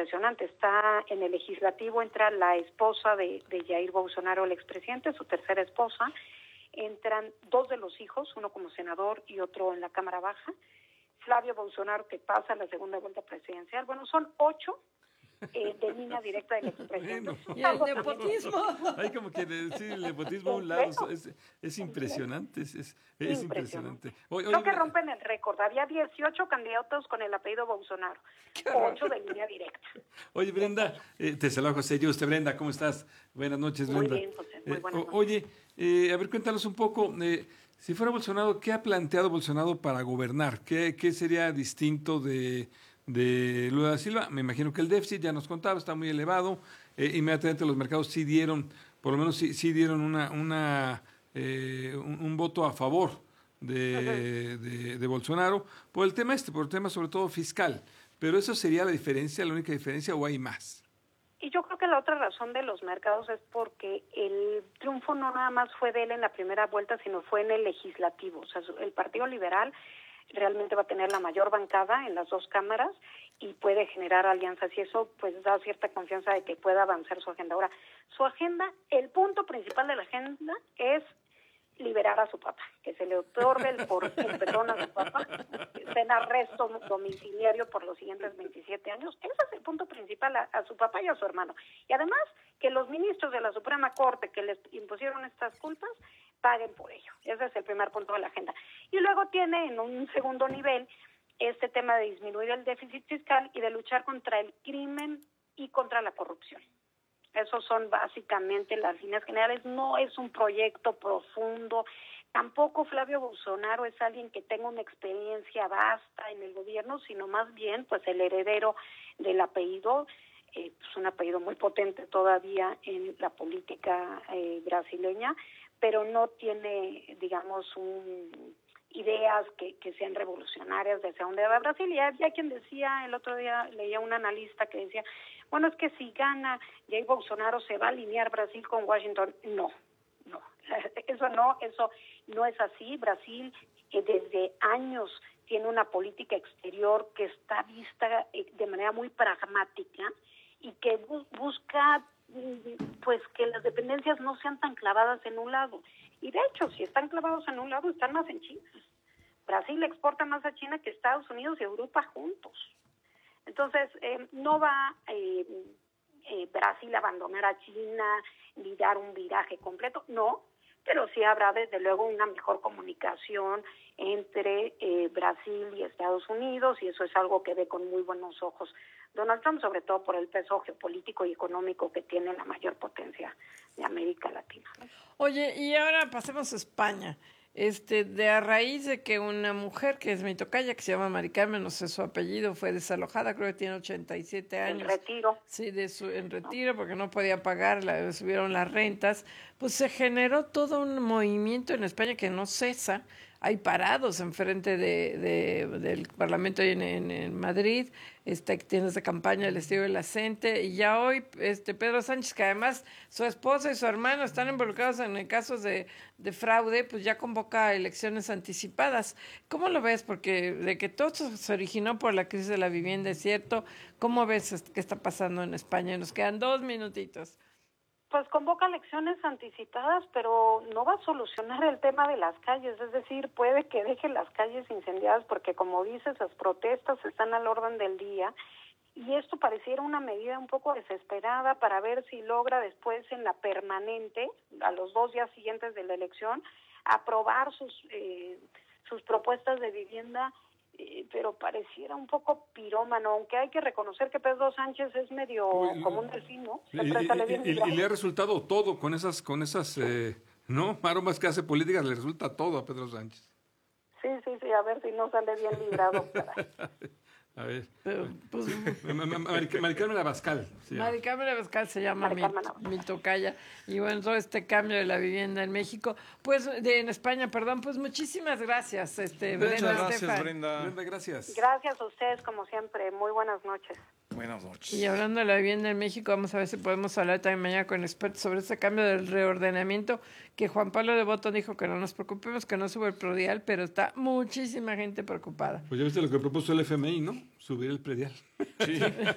impresionante. Está en el legislativo, entra la esposa de Jair Bolsonaro, el expresidente, su tercera esposa, entran 2 de los hijos, uno como senador y otro en la Cámara Baja, Flavio Bolsonaro, que pasa a la segunda vuelta presidencial. Bueno, son 8 de línea directa del expresidente. Bueno. Y el nepotismo. Hay como que decir el nepotismo a un lado, es impresionante, es impresionante. Creo que rompen el récord, había 18 candidatos con el apellido Bolsonaro, 8 de línea directa. Oye, Brenda, te saludo José Yuste. Brenda, ¿cómo estás? Buenas noches, Brenda. Muy bien, José, muy buenas noches. Oye, a ver, cuéntanos un poco, si fuera Bolsonaro, ¿qué ha planteado Bolsonaro para gobernar? ¿Qué sería distinto de Lula da Silva? Me imagino que el déficit, ya nos contaba, está muy elevado. Inmediatamente los mercados sí dieron, por lo menos sí dieron un voto a favor de Bolsonaro por el tema por el tema sobre todo fiscal. Pero eso sería la diferencia, la única diferencia, ¿o hay más? Y yo creo que la otra razón de los mercados es porque el triunfo no nada más fue de él en la primera vuelta, sino fue en el legislativo. O sea, el Partido Liberal realmente va a tener la mayor bancada en las 2 cámaras y puede generar alianzas, y eso pues da cierta confianza de que pueda avanzar su agenda. Ahora, su agenda, el punto principal de la agenda es liberar a su papá, que se le otorgue el perdón a su papá, está en arresto domiciliario por los siguientes 27 años. Ese es el punto principal, a su papá y a su hermano. Y además, que los ministros de la Suprema Corte que les impusieron estas culpas paguen por ello. Ese es el primer punto de la agenda. Y luego tiene en un segundo nivel este tema de disminuir el déficit fiscal y de luchar contra el crimen y contra la corrupción. Esos son básicamente las líneas generales. No es un proyecto profundo. Tampoco Flavio Bolsonaro es alguien que tenga una experiencia vasta en el gobierno, sino más bien pues el heredero del apellido, pues un apellido muy potente todavía en la política brasileña, pero no tiene, digamos, ideas que sean revolucionarias de hacia dónde va Brasil. Y había quien decía, el otro día leía un analista que decía, bueno, es que si gana Jair Bolsonaro se va a alinear Brasil con Washington. No, eso no es así. Brasil desde años tiene una política exterior que está vista de manera muy pragmática y que busca pues que las dependencias no sean tan clavadas en un lado. Y de hecho, si están clavados en un lado, están más en China. Brasil exporta más a China que Estados Unidos y Europa juntos. Entonces, no va Brasil a abandonar a China ni dar un viraje completo, no, pero sí habrá desde luego una mejor comunicación entre Brasil y Estados Unidos, y eso es algo que ve con muy buenos ojos Donald Trump, sobre todo por el peso geopolítico y económico que tiene la mayor potencia de América Latina. Oye, y ahora pasemos a España. De a raíz de que una mujer que es mi tocaya, que se llama Mari Carmen, no sé su apellido, fue desalojada, creo que tiene 87 años. En retiro. Sí, en retiro, porque no podía pagar, subieron las rentas. Pues se generó todo un movimiento en España que no cesa. Hay parados enfrente del Parlamento ahí en Madrid, tienes de campaña el estilo de la gente, y ya hoy Pedro Sánchez, que además su esposa y su hermano están involucrados en casos de fraude, pues ya convoca elecciones anticipadas. ¿Cómo lo ves? Porque de que todo esto se originó por la crisis de la vivienda, es cierto. ¿Cómo ves qué está pasando en España? Nos quedan 2 minutitos. Pues convoca elecciones anticipadas, pero no va a solucionar el tema de las calles, es decir, puede que deje las calles incendiadas porque, como dices, las protestas están al orden del día, y esto pareciera una medida un poco desesperada para ver si logra después en la permanente, a los 2 días siguientes de la elección, aprobar sus propuestas de vivienda, pero pareciera un poco pirómano, aunque hay que reconocer que Pedro Sánchez es medio como un delfín, ¿no? Y le ha resultado todo con esas ¿no? Maromas que hace políticas, le resulta todo a Pedro Sánchez. Sí, a ver si no sale bien librado. A ver. Pues, Mari Carmen Abascal. Mari Carmen Abascal se llama mi tocaya. Y bueno, todo este cambio de la vivienda en México, pues en España, perdón, pues muchísimas gracias. Muchas gracias, Brenda. Brenda, gracias. Gracias a ustedes, como siempre. Muy buenas noches. Buenas noches. Y hablando de la vivienda en México, vamos a ver si podemos hablar también mañana con expertos sobre ese cambio del reordenamiento, que Juan Pablo de Botón dijo que no nos preocupemos, que no sube el predial, pero está muchísima gente preocupada. Pues ya viste lo que propuso el FMI, ¿no? Subir el predial. Sí.